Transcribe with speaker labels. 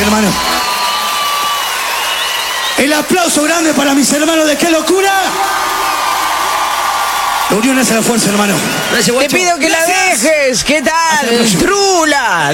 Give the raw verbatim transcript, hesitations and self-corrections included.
Speaker 1: hermano. El aplauso grande para mis hermanos de ¡Qué Locura! La unión hace la fuerza, hermano.
Speaker 2: Te pido que la dejes. ¿Qué tal? Trula.